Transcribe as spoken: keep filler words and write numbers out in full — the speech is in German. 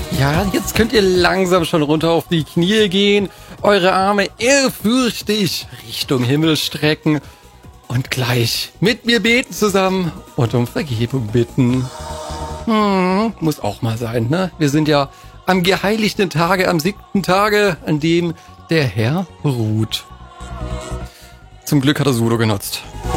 Ja, jetzt könnt ihr langsam schon runter auf die Knie gehen, eure Arme ehrfürchtig Richtung Himmel strecken und gleich mit mir beten zusammen und um Vergebung bitten. Hm, muss auch mal sein, ne? Wir sind ja am geheiligten Tage, am siebten Tage, an dem der Herr ruht. Zum Glück hat er Sudo genutzt.